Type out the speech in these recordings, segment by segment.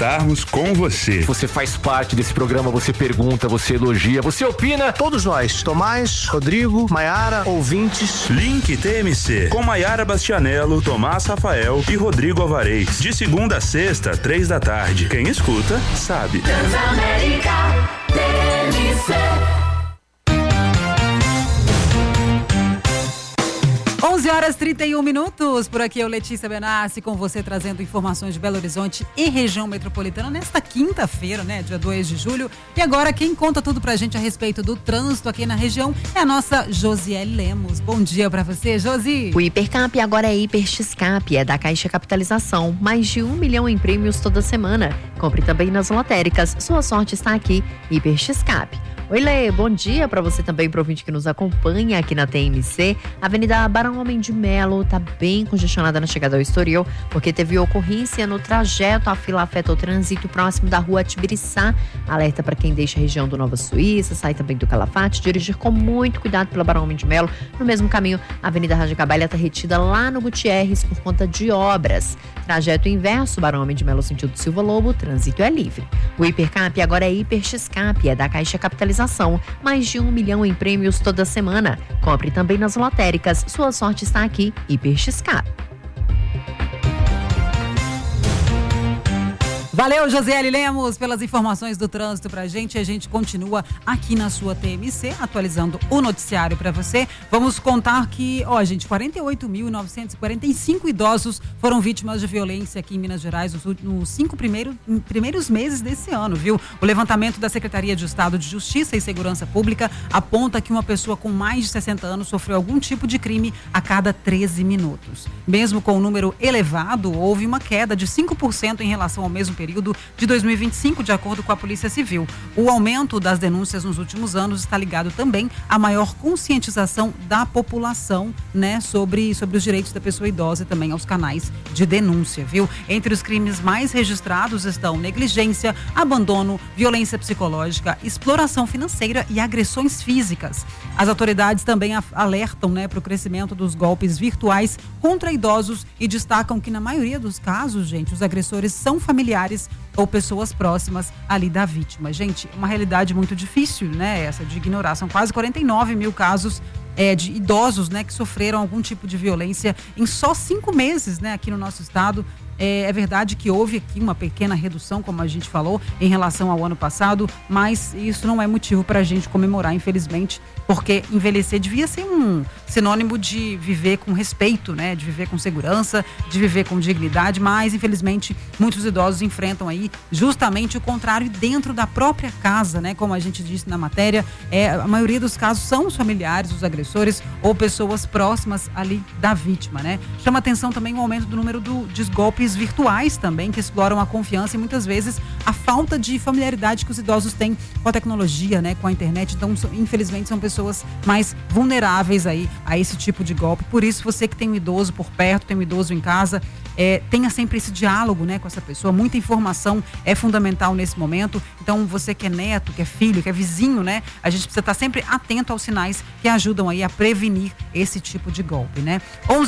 estarmos com você. Você faz parte desse programa, você pergunta, você elogia, você opina. Todos nós, Tomás, Rodrigo, Maiara, ouvintes. Link TMC, com Maiara Bastianello, Tomás Rafael e Rodrigo Alvarez. De segunda a sexta, 3 da tarde. Quem escuta, sabe. Transamérica TMC. 11h31. Por aqui eu, Letícia Benassi, com você trazendo informações de Belo Horizonte e região metropolitana nesta quinta-feira, né, dia 2 de julho. E agora quem conta tudo pra gente a respeito do trânsito aqui na região é a nossa Josiele Lemos. Bom dia pra você, Josi. O Hipercap agora é Hiper X-Cap, é da Caixa Capitalização. Mais de 1 milhão em prêmios toda semana. Compre também nas lotéricas. Sua sorte está aqui, Hiper X-Cap. Oi, Lê, bom dia para você também, pro ouvinte que nos acompanha aqui na TMC. A Avenida Barão Homem de Melo tá bem congestionada na chegada ao Estoril, porque teve ocorrência no trajeto. A fila afeta o trânsito próximo da rua Tibiriçá. Alerta para quem deixa a região do Nova Suíça, sai também do Calafate, dirigir com muito cuidado pela Barão Homem de Melo. No mesmo caminho, a Avenida Rádio Cabalha tá retida lá no Gutierrez por conta de obras. Trajeto inverso, Barão Homem de Melo, sentido Silva Lobo, trânsito é livre. O Hipercap agora é Hiper X-Cap, é da Caixa Capitalização. Mais de 1 milhão em prêmios toda semana. Compre também nas lotéricas. Sua sorte está aqui, Hiper X-Cap. Valeu, Josiele Lemos, pelas informações do trânsito pra gente. A gente continua aqui na sua TMC, atualizando o noticiário pra você. Vamos contar que, gente, 48.945 idosos foram vítimas de violência aqui em Minas Gerais nos 5 primeiros meses desse ano, viu? O levantamento da Secretaria de Estado de Justiça e Segurança Pública aponta que uma pessoa com mais de 60 anos sofreu algum tipo de crime a cada 13 minutos. Mesmo com um número elevado, houve uma queda de 5% em relação ao mesmo período de 2025, de acordo com a Polícia Civil. O aumento das denúncias nos últimos anos está ligado também à maior conscientização da população, né, sobre os direitos da pessoa idosa e também aos canais de denúncia, viu? Entre os crimes mais registrados estão negligência, abandono, violência psicológica, exploração financeira e agressões físicas. As autoridades também alertam, né, para o crescimento dos golpes virtuais contra idosos e destacam que na maioria dos casos, gente, os agressores são familiares ou pessoas próximas ali da vítima. Gente, uma realidade muito difícil, né, essa de ignorar. São quase 49 mil casos de idosos, né, que sofreram algum tipo de violência em só 5 meses, né, aqui no nosso estado. É verdade que houve aqui uma pequena redução, como a gente falou, em relação ao ano passado, mas isso não é motivo para a gente comemorar, infelizmente, porque envelhecer devia ser um sinônimo de viver com respeito, né? De viver com segurança, de viver com dignidade, mas infelizmente muitos idosos enfrentam aí justamente o contrário dentro da própria casa, né? Como a gente disse na matéria, a maioria dos casos são os familiares, os agressores ou pessoas próximas ali da vítima, né? Chama atenção também o aumento do número dos golpes virtuais também, que exploram a confiança e muitas vezes a falta de familiaridade que os idosos têm com a tecnologia, né, com a internet. Então, infelizmente, são pessoas mais vulneráveis aí a esse tipo de golpe. Por isso, você que tem um idoso por perto, tem um idoso em casa, tenha sempre esse diálogo, né, com essa pessoa. Muita informação é fundamental nesse momento. Então, você que é neto, que é filho, que é vizinho, né, a gente precisa estar sempre atento aos sinais que ajudam aí a prevenir esse tipo de golpe, né?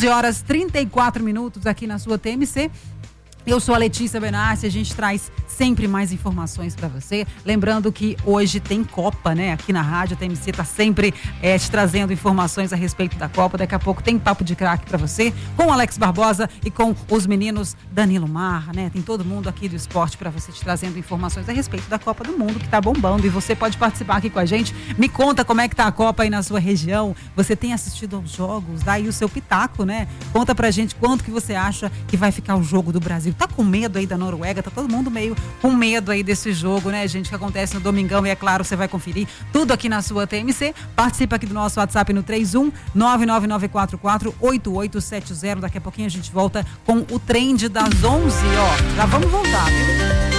11h34 aqui na sua TMC. Eu sou a Letícia Benassi, a gente traz sempre mais informações para você. Lembrando que hoje tem Copa, né? Aqui na rádio, a TMC tá sempre te trazendo informações a respeito da Copa. Daqui a pouco tem Papo de Craque para você, com o Alex Barbosa e com os meninos Danilo Mar, né? Tem todo mundo aqui do esporte para você te trazendo informações a respeito da Copa do Mundo, que tá bombando. E você pode participar aqui com a gente. Me conta como é que tá a Copa aí na sua região. Você tem assistido aos jogos? Dá aí o seu pitaco, né? Conta pra gente quanto que você acha que vai ficar o jogo do Brasil. Tá com medo aí da Noruega? Tá todo mundo meio com medo aí desse jogo, né, gente, que acontece no domingão. E é claro, você vai conferir tudo aqui na sua TMC. Participa aqui do nosso WhatsApp no 31-99944-8870. Daqui a pouquinho a gente volta com o trend das 11, ó. Já vamos voltar, viu?